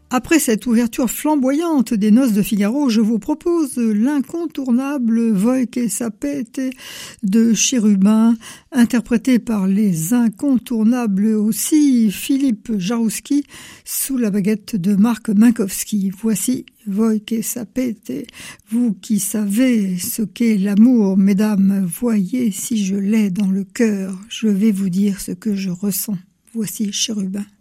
Après cette ouverture flamboyante des Noces de Figaro, je vous propose l'incontournable Voi che sapete de Chérubin, interprété par les incontournables aussi Philippe Jarouski sous la baguette de Marc Minkowski. Voici Voi che sapete, vous qui savez ce qu'est l'amour, mesdames, voyez si je l'ai dans le cœur, je vais vous dire ce que je ressens. Voici Chérubin.